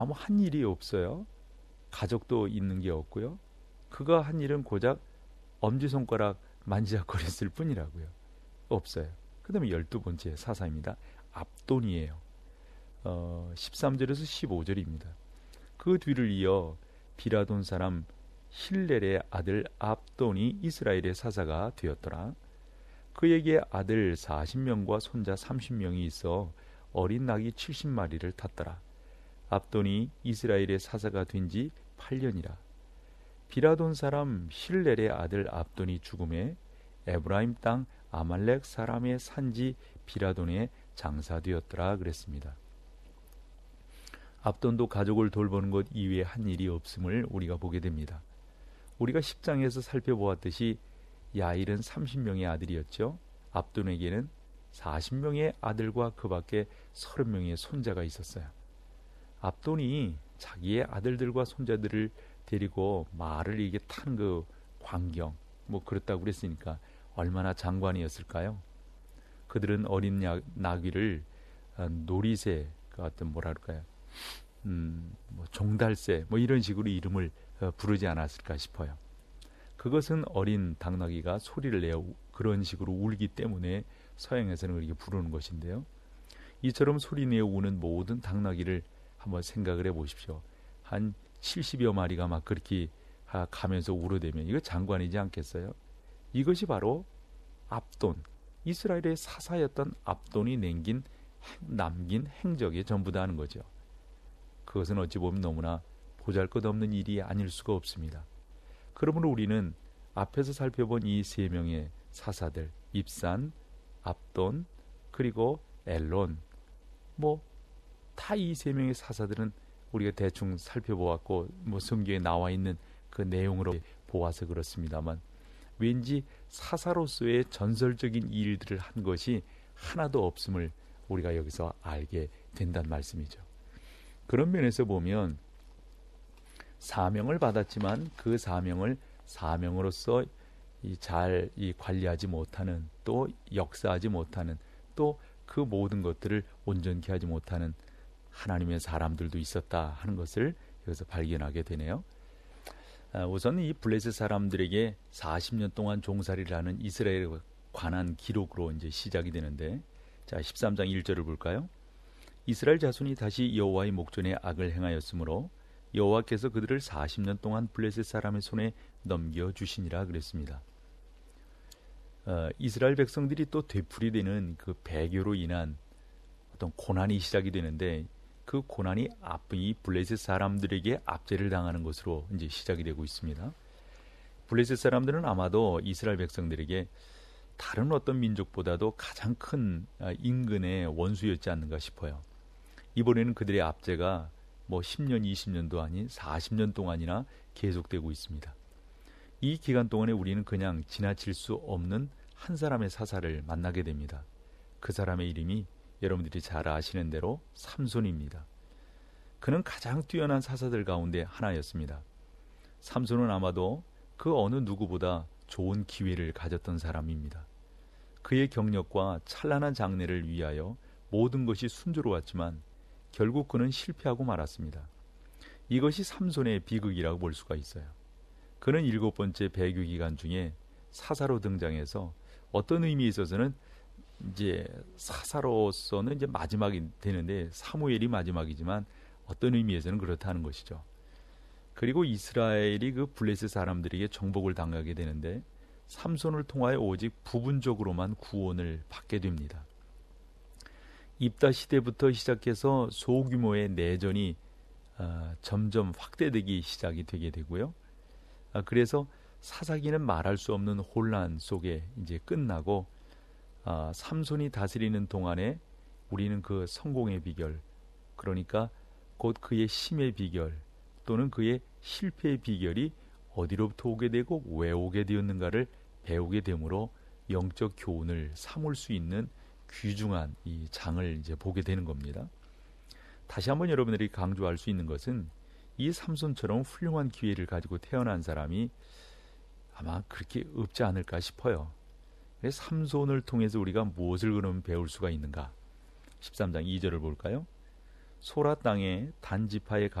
아무 한 일이 없어요. 가족도 있는 게 없고요. 그가 한 일은 고작 엄지손가락 만지작거렸을 뿐이라고요. 없어요. 그 다음에 12번째 사사입니다. 압돈이에요. 13절에서 15절입니다. 그 뒤를 이어 비라돈 사람 힐렐의 아들 압돈이 이스라엘의 사사가 되었더라. 그에게 아들 40명과 손자 30명이 있어 어린 낙이 70마리를 탔더라. 압돈이 이스라엘의 사사가 된 지 8년이라. 비라돈 사람 힐렐의 아들 압돈이 죽음에 에브라임 땅 아말렉 사람의 산지 비라돈에 장사되었더라 그랬습니다. 압돈도 가족을 돌보는 것 이외에 한 일이 없음을 우리가 보게 됩니다. 우리가 10장에서 살펴보았듯이 야일은 30명의 아들이었죠. 압돈에게는 40명의 아들과 그 밖에 30명의 손자가 있었어요. 압돈이 자기의 아들들과 손자들을 데리고 말을 이게 타는 그 광경, 뭐 그렇다고 그랬으니까 얼마나 장관이었을까요? 그들은 어린 나귀를 노리새 같은 뭐라 그럴까요? 뭐 종달새 뭐 이런 식으로 이름을 부르지 않았을까 싶어요. 그것은 어린 당나귀가 소리를 내어 그런 식으로 울기 때문에 서양에서는 그렇게 부르는 것인데요. 이처럼 소리 내어 우는 모든 당나귀를 한번 생각을 해보십시오. 한 70여 마리가 막 그렇게 가면서 울어대면 이거 장관이지 않겠어요? 이것이 바로 압돈, 이스라엘의 사사였던 압돈이 남긴 행적의 전부다 하는 거죠. 그것은 어찌 보면 너무나 보잘것없는 일이 아닐 수가 없습니다. 그러므로 우리는 앞에서 살펴본 이 세 명의 사사들, 입산, 압돈, 그리고 엘론, 뭐 다 이 세 명의 사사들은 우리가 대충 살펴보았고 뭐 성경에 나와 있는 그 내용으로 보아서 그렇습니다만 왠지 사사로서의 전설적인 일들을 한 것이 하나도 없음을 우리가 여기서 알게 된다는 말씀이죠. 그런 면에서 보면 사명을 받았지만 그 사명으로서 잘 관리하지 못하는, 또 역사하지 못하는, 또 그 모든 것들을 온전케 하지 못하는 하나님의 사람들도 있었다 하는 것을 여기서 발견하게 되네요. 우선 이 블레셋 사람들에게 40년 동안 종살이를 하는 이스라엘에 관한 기록으로 이제 시작이 되는데, 자 13장 1절을 볼까요? 이스라엘 자손이 다시 여호와의 목전에 악을 행하였으므로 여호와께서 그들을 40년 동안 블레셋 사람의 손에 넘겨주시니라 그랬습니다. 이스라엘 백성들이 또 되풀이되는 그 배교로 인한 어떤 고난이 시작이 되는데, 그 고난이 이 블레셋 사람들에게 압제를 당하는 것으로 이제 시작이 되고 있습니다. 블레셋 사람들은 아마도 이스라엘 백성들에게 다른 어떤 민족보다도 가장 큰 인근의 원수였지 않는가 싶어요. 이번에는 그들의 압제가 뭐 10년, 20년도 아닌 40년 동안이나 계속되고 있습니다. 이 기간 동안에 우리는 그냥 지나칠 수 없는 한 사람의 사사를 만나게 됩니다. 그 사람의 이름이 여러분들이 잘 아시는 대로 삼손입니다. 그는 가장 뛰어난 사사들 가운데 하나였습니다. 삼손은 아마도 그 어느 누구보다 좋은 기회를 가졌던 사람입니다. 그의 경력과 찬란한 장래를 위하여 모든 것이 순조로웠지만 결국 그는 실패하고 말았습니다. 이것이 삼손의 비극이라고 볼 수가 있어요. 그는 7번째 배교 기간 중에 사사로 등장해서 어떤 의미에 있어서는 이제 사사로서는 이제 마지막이 되는데 사무엘이 마지막이지만 어떤 의미에서는 그렇다는 것이죠. 그리고 이스라엘이 그 블레셋 사람들에게 정복을 당하게 되는데 삼손을 통하여 오직 부분적으로만 구원을 받게 됩니다. 입다 시대부터 시작해서 소규모의 내전이 점점 확대되기 시작이 되게 되고요. 그래서 사사기는 말할 수 없는 혼란 속에 이제 끝나고 삼손이 다스리는 동안에 우리는 그 성공의 비결, 그러니까 곧 그의 힘의 비결 또는 그의 실패의 비결이 어디로부터 오게 되고 왜 오게 되었는가를 배우게 되므로 영적 교훈을 삼을 수 있는 귀중한 이 장을 이제 보게 되는 겁니다. 다시 한번 여러분들이 강조할 수 있는 것은 이 삼손처럼 훌륭한 기회를 가지고 태어난 사람이 아마 그렇게 없지 않을까 싶어요. 삼손을 통해서 우리가 무엇을 그럼 배울 수가 있는가? 13장 2절을 볼까요? 소라 땅에 단지파에